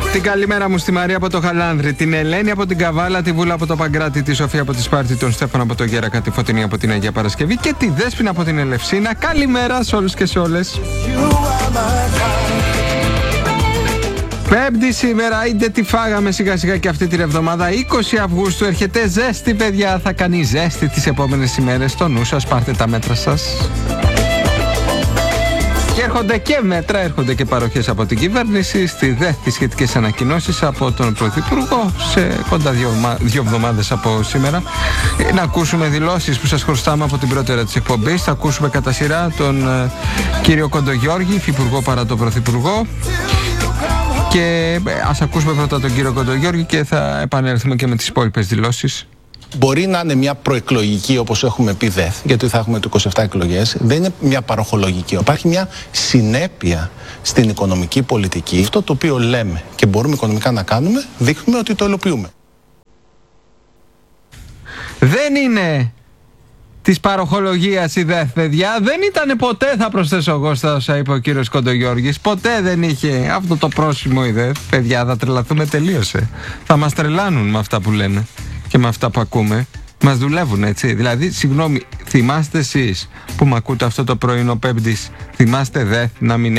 Την καλημέρα μου στη Μαρία από το Χαλάνδρη, την Ελένη από την Καβάλα, τη Βούλα από το Παγκράτη, τη Σοφία από τη Σπάρτη, τον Στέφανο από το Γέρακα, τη Φωτεινή από την Αγία Παρασκευή και τη Δέσποινα από την Ελευσίνα. Καλημέρα σε όλους και σε όλες. Πέμπτη σήμερα, είτε τι φάγαμε σιγά σιγά και αυτή την εβδομάδα. 20 Αυγούστου έρχεται ζέστη, παιδιά. Θα κάνει ζέστη τις επόμενες ημέρες. Στο νου σας, πάρτε τα μέτρα σας. Και έρχονται και μέτρα, έρχονται και παροχές από την κυβέρνηση. Στη ΔΕΘ σχετικές ανακοινώσεις από τον Πρωθυπουργό σε κοντά δύο εβδομάδες από σήμερα. Να ακούσουμε δηλώσεις που σας χρωστάμε από την πρώτη ώρα της εκπομπής. Θα ακούσουμε κατά σειρά τον κύριο Κοντογιώργη, υφυπουργό παρά τον Πρωθυπουργό. Και ας ακούσουμε πρώτα τον κύριο Κοντογιώργη και θα επανέλθουμε και με τις υπόλοιπες δηλώσεις. Μπορεί να είναι μια προεκλογική, όπως έχουμε πει, ΔΕΘ, γιατί θα έχουμε το 27 εκλογές. Δεν είναι μια παροχολογική. Υπάρχει μια συνέπεια στην οικονομική πολιτική. Αυτό το οποίο λέμε και μπορούμε οικονομικά να κάνουμε, δείχνουμε ότι το υλοποιούμε. Δεν είναι της παροχολογίας η ΔΕΘ, παιδιά. Δεν ήταν ποτέ, θα προσθέσω εγώ στα όσα είπε ο κύριος Κοντογιώργης. Ποτέ δεν είχε αυτό το πρόσημο η ΔΕΘ. Παιδιά, θα τρελαθούμε, τελείωσε. Θα μας τρελάνουν με αυτά που λένε και με αυτά που ακούμε. Μας δουλεύουν, έτσι. Δηλαδή, συγγνώμη, θυμάστε εσείς που με ακούτε αυτό το πρωινό Πέμπτης, θυμάστε ΔΕΘ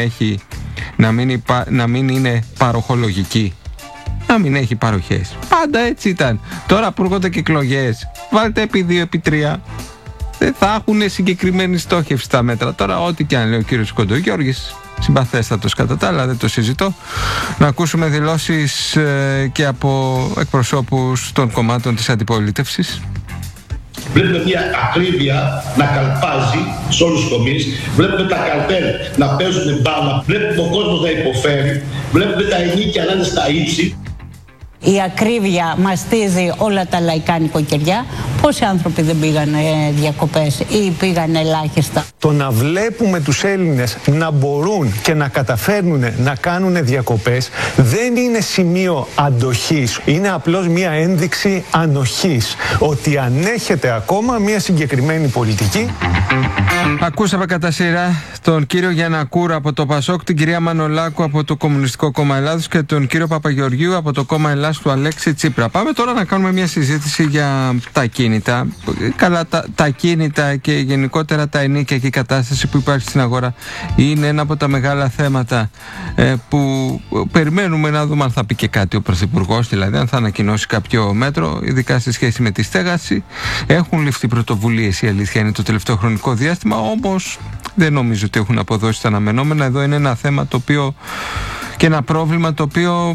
να μην είναι παροχολογική, να μην έχει παροχές? Πάντα έτσι ήταν. Τώρα που έρχονται και εκλογές, βάλτε επί 2, επί 3. Δεν θα έχουν συγκεκριμένη στόχευση τα μέτρα. Τώρα, ό,τι και αν λέει ο κύριος Κοντογιώργης, συμπαθέστατος κατά τα άλλα, δεν το συζητώ. Να ακούσουμε δηλώσεις και από εκπροσώπους των κομμάτων της αντιπολίτευσης. Βλέπουμε μια ακρίβεια να καλπάζει σε όλους τους τομείς. Βλέπουμε τα καρτέλ να παίζουν μπάλα. Βλέπουμε τον κόσμο να υποφέρει. Βλέπουμε τα ενίκια να είναι στα ύψη. Η ακρίβεια μαστίζει όλα τα λαϊκά νοικοκυριά. Πόσοι άνθρωποι δεν πήγαν διακοπές ή πήγαν ελάχιστα? Το να βλέπουμε τους Έλληνες να μπορούν και να καταφέρνουν να κάνουν διακοπές δεν είναι σημείο αντοχής. Είναι απλώς μια ένδειξη ανοχής. Ότι ανέχεται ακόμα μια συγκεκριμένη πολιτική. Ακούσαμε κατά σειρά τον κύριο Γιαννακούρα από το ΠΑΣΟΚ, την κυρία Μανολάκου από το Κομμουνιστικό Κόμμα Ελλάδος και τον κύριο Παπαγεωργίου από το Κόμμα Ελλάς του Αλέξη Τσίπρα. Πάμε τώρα να κάνουμε μια συζήτηση για τα ακίνητα. Καλά, τα ακίνητα και γενικότερα τα ενίκια και η κατάσταση που υπάρχει στην αγορά είναι ένα από τα μεγάλα θέματα που περιμένουμε να δούμε αν θα πει και κάτι ο Πρωθυπουργός, δηλαδή αν θα ανακοινώσει κάποιο μέτρο, ειδικά σε σχέση με τη στέγαση. Έχουν ληφθεί πρωτοβουλίες, η αλήθεια είναι, το τελευταίο χρονικό διάστημα, όμως δεν νομίζω ότι έχουν αποδώσει τα αναμενόμενα. Εδώ είναι ένα θέμα το οποίο και ένα πρόβλημα το οποίο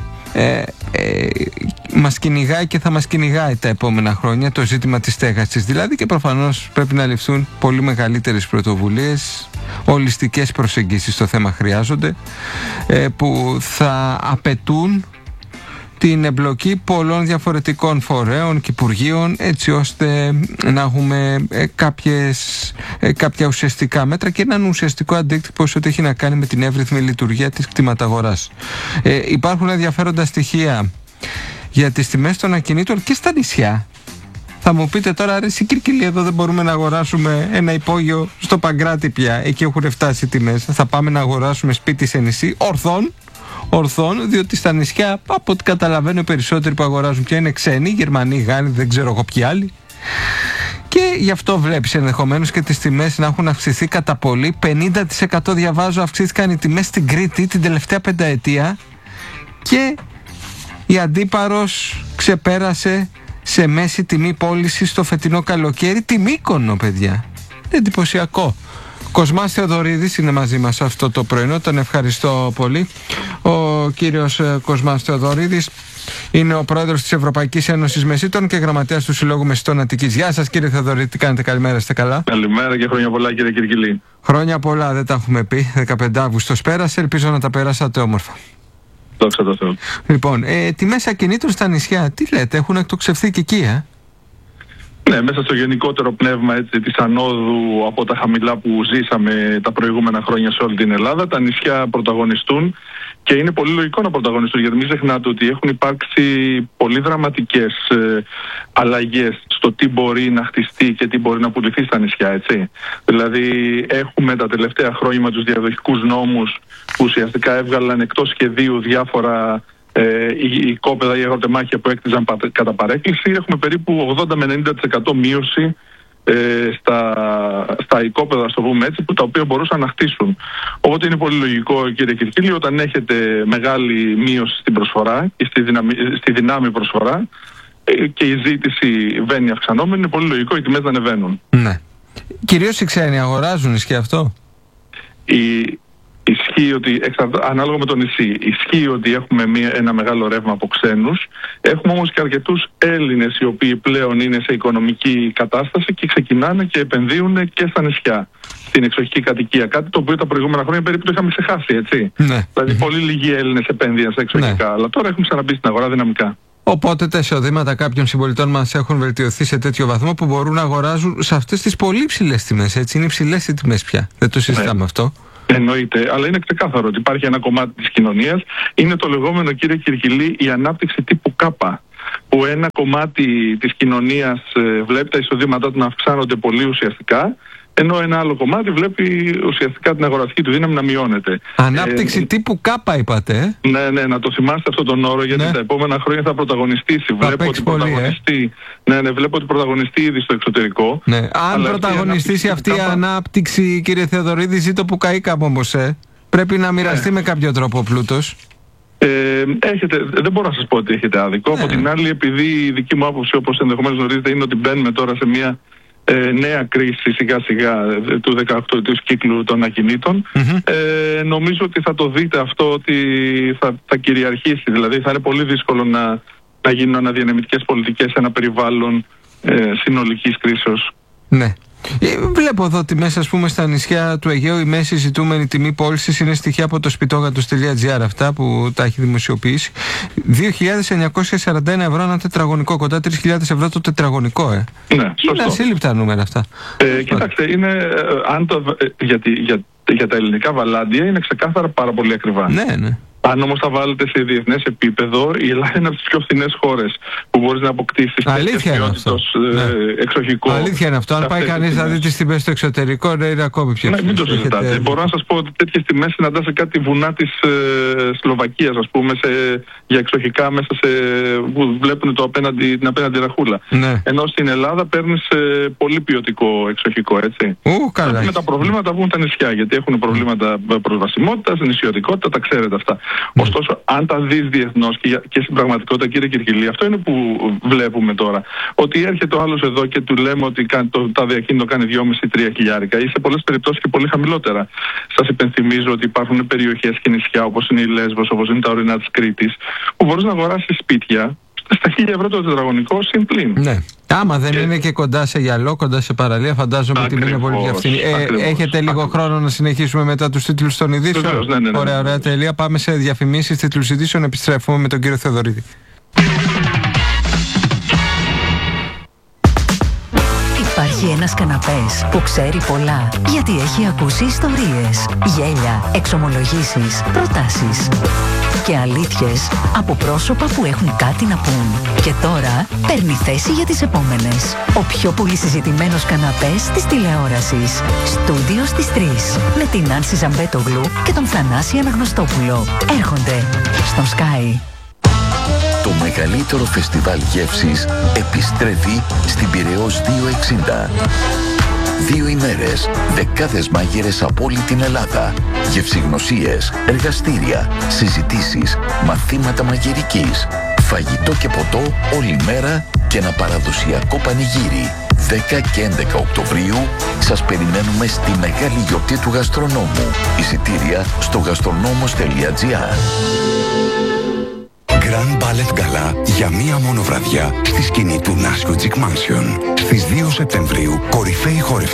μας κυνηγάει και θα μας κυνηγάει τα επόμενα χρόνια, το ζήτημα της στέγασης δηλαδή, και προφανώς πρέπει να ληφθούν πολύ μεγαλύτερες πρωτοβουλίες. Ολιστικές προσεγγίσεις στο θέμα χρειάζονται, που θα απαιτούν την εμπλοκή πολλών διαφορετικών φορέων και υπουργείων, έτσι ώστε να έχουμε κάποια ουσιαστικά μέτρα και έναν ουσιαστικό αντίκτυπο σε ό,τι έχει να κάνει με την εύρυθμη λειτουργία της κτηματαγοράς. Υπάρχουν ενδιαφέροντα στοιχεία για τις τιμές των ακινήτων και στα νησιά. Θα μου πείτε τώρα, ρε Κυρκυλή, εδώ δεν μπορούμε να αγοράσουμε ένα υπόγειο στο Παγκράτη πια? Εκεί έχουν φτάσει οι τιμές. Θα πάμε να αγοράσουμε σπίτι σε νησί? Ορθών, διότι στα νησιά, από ό,τι καταλαβαίνω, οι περισσότεροι που αγοράζουν πια είναι ξένοι, Γερμανοί, Γάλλοι, δεν ξέρω εγώ ποιοι άλλοι. Και γι' αυτό βλέπεις ενδεχομένως και τις τιμές να έχουν αυξηθεί κατά πολύ. 50% διαβάζω αυξήθηκαν οι τιμές στην Κρήτη την τελευταία πενταετία και η Αντίπαρος ξεπέρασε σε μέση τιμή πώληση στο φετινό καλοκαίρι τη Μύκονο, παιδιά. Εντυπωσιακό. Κοσμάς Θεοδωρίδης είναι μαζί μας αυτό το πρωινό, τον ευχαριστώ πολύ. Ο κύριος Κοσμάς Θεοδωρίδης είναι ο πρόεδρος της Ευρωπαϊκής Ένωσης Μεσίτων και γραμματέας του Συλλόγου Μεσίτων Αττικής. Γεια σας κύριε Θεοδωρίδη, τι κάνετε? Καλημέρα, είστε καλά? Καλημέρα και χρόνια πολλά κύριε Κυρκυλή. Χρόνια πολλά, δεν τα έχουμε πει. 15 Αύγουστος πέρασε, ελπίζω να τα περάσατε όμορφα. Δόξα τω Θεώ. Λοιπόν, τιμές ακινήτων στα νησιά, τι λέτε, έχουν εκτοξευθεί και εκεί, Ναι, μέσα στο γενικότερο πνεύμα της ανόδου από τα χαμηλά που ζήσαμε τα προηγούμενα χρόνια σε όλη την Ελλάδα, τα νησιά πρωταγωνιστούν και είναι πολύ λογικό να πρωταγωνιστούν, γιατί μην ξεχνάτε ότι έχουν υπάρξει πολύ δραματικές αλλαγές στο τι μπορεί να χτιστεί και τι μπορεί να πουληθεί στα νησιά, έτσι. Δηλαδή έχουμε τα τελευταία χρόνια με τους διαδοχικούς νόμους που ουσιαστικά έβγαλαν εκτός σχεδίου διάφορα οι οικόπεδα, οι αγροτεμάχια που έκτιζαν κατά παρέκκληση. Έχουμε περίπου 80 με 90% μείωση στα οικόπεδα, ας το πούμε έτσι, τα οποία μπορούσαν να χτίσουν. Οπότε είναι πολύ λογικό, κύριε Κυρκίλη, όταν έχετε μεγάλη μείωση στην προσφορά και στη δυνάμει προσφορά και η ζήτηση βαίνει αυξανόμενη, είναι πολύ λογικό οι τιμές να ανεβαίνουν. Ναι. Κυρίως οι ξένοι αγοράζουν, ισχύει αυτό? Ισχύει ότι, ανάλογα με το νησί, ισχύει ότι έχουμε ένα μεγάλο ρεύμα από ξένους. Έχουμε όμως και αρκετούς Έλληνες οι οποίοι πλέον είναι σε οικονομική κατάσταση και ξεκινάνε και επενδύουν και στα νησιά, στην εξοχική κατοικία. Κάτι το οποίο τα προηγούμενα χρόνια περίπου το είχαμε ξεχάσει, έτσι. Ναι. Δηλαδή, πολύ λίγοι Έλληνες επένδυαν στα εξοχικά, αλλά τώρα έχουμε ξαναμπεί στην αγορά δυναμικά. Οπότε τα εισοδήματα κάποιων συμπολιτών μας έχουν βελτιωθεί σε τέτοιο βαθμό που μπορούν να αγοράζουν σε αυτές τις πολύ ψηλές τιμές. Έτσι, είναι υψηλές οι τιμές πια. Δεν το συζητάμε αυτό. Εννοείται, αλλά είναι ξεκάθαρο ότι υπάρχει ένα κομμάτι της κοινωνίας. Είναι το λεγόμενο, κύριε Κυρκυλή, η ανάπτυξη τύπου K, που ένα κομμάτι της κοινωνίας βλέπει τα εισοδήματά του να αυξάνονται πολύ ουσιαστικά, ενώ ένα άλλο κομμάτι βλέπει ουσιαστικά την αγοραστική του δύναμη να μειώνεται. Ανάπτυξη τύπου K είπατε. Ναι, να το θυμάστε αυτόν τον όρο, γιατί τα επόμενα χρόνια θα πρωταγωνιστήσει. Βλέπω ότι πρωταγωνιστεί ήδη στο εξωτερικό. Ναι. Αν πρωταγωνιστήσει αυτή η ανάπτυξη, κύριε Θεοδωρίδη, ζήτω που καήκαμε όμως, πρέπει να μοιραστεί με κάποιο τρόπο ο πλούτος. Δεν μπορώ να σας πω ότι έχετε άδικο. Από την άλλη, επειδή η δική μου άποψη, όπως ενδεχομένως γνωρίζετε, είναι ότι μπαίνουμε τώρα σε μια νέα κρίση σιγά σιγά του 18ου κύκλου των ακινήτων. Νομίζω ότι θα το δείτε αυτό, ότι θα κυριαρχήσει. Δηλαδή θα είναι πολύ δύσκολο να γίνουν αναδιανεμητικές πολιτικές σε ένα περιβάλλον συνολικής κρίσεως. Ναι. Βλέπω εδώ ότι μέσα, ας πούμε, στα νησιά του Αιγαίου η μέση ζητούμενη τιμή πώλησης είναι στοιχεία από το σπιτόγατος.gr, αυτά που τα έχει δημοσιοποιήσει. 2.941 ευρώ ένα τετραγωνικό, κοντά 3.000 ευρώ το τετραγωνικό. Ναι, σωστό. Είναι ασύλληπτα νούμερα αυτά. Κοιτάξτε, για τα ελληνικά βαλάντια είναι ξεκάθαρα πάρα πολύ ακριβά. Ναι. Αν όμως τα βάλετε σε διεθνές επίπεδο, η Ελλάδα είναι από τις πιο φθηνές χώρες που μπορείς να αποκτήσεις τέτοιες ποιότητος εξοχικό. Αλήθεια είναι αυτό. Αν πάει κανείς να δει τις τιμές στο εξωτερικό, είναι ακόμη πιο φθηνές. Ναι, μην το συζητάτε. Μπορώ να σας πω ότι τέτοιες τιμές συναντά σε κάτι βουνά της Σλοβακίας, ας πούμε, για εξοχικά μέσα που βλέπουν την απέναντι ραχούλα. Ναι. Ενώ στην Ελλάδα παίρνεις πολύ ποιοτικό εξοχικό, έτσι. Με τα προβλήματα που έχουν τα νησιά, γιατί έχουν προβλήματα προσβασιμότητας, νησιωτικότητα, τα ξέρετε αυτά. Ωστόσο, αν τα δεις διεθνώς και στην πραγματικότητα, κύριε Κυρκυλή, αυτό είναι που βλέπουμε τώρα. Ότι έρχεται ο άλλος εδώ και του λέμε ότι το τάδε ακίνητο κάνει 2,5-3 χιλιάρικα, ή σε πολλές περιπτώσεις και πολύ χαμηλότερα. Σας υπενθυμίζω ότι υπάρχουν περιοχές και νησιά, όπως είναι η Λέσβος, όπως είναι τα ορεινά της Κρήτης, που μπορείς να αγοράσεις σπίτια στα 1.000 ευρώ το τετραγωνικό συμπλήν. Ναι. Άμα δεν είναι και κοντά σε γυαλό, κοντά σε παραλία, φαντάζομαι ότι είναι πολύ πιο φθηνή. Έχετε λίγο χρόνο να συνεχίσουμε μετά τους τίτλους των ειδήσεων? Ναι. Ωραία, τελεία. Πάμε σε διαφημίσεις, τίτλους ειδήσεων. Επιστρέφουμε με τον κύριο Θεοδωρίδη. Υπάρχει ένας καναπές που ξέρει πολλά, γιατί έχει ακούσει ιστορίες, γέλια, εξομολογήσεις, προτάσεις και αλήθειες από πρόσωπα που έχουν κάτι να πούν. Και τώρα παίρνει θέση για τις επόμενες. Ο πιο πολύ συζητημένος καναπές της τηλεόρασης. Στούντιο στις 3. Με την Άνση Ζαμπέτογλου και τον Θανάση Αναγνωστόπουλο. Έρχονται στον Sky. Το μεγαλύτερο φεστιβάλ γεύσης επιστρέφει στην Πειραιώς 260. 2 ημέρες, δεκάδες μάγειρες από όλη την Ελλάδα. Γευσηγνωσίες, εργαστήρια, συζητήσεις, μαθήματα μαγειρικής, φαγητό και ποτό όλη μέρα και ένα παραδοσιακό πανηγύρι. 10 και 11 Οκτωβρίου σας περιμένουμε στη μεγάλη γιορτή του γαστρονόμου. Εισιτήρια στο gastronomos.gr. Grand Ballet Gala για μία μόνο βραδιά στη σκηνή του Νάσιο Τζικ Mansion. Στις 2 Σεπτεμβρίου, κορυφαίοι χορευτές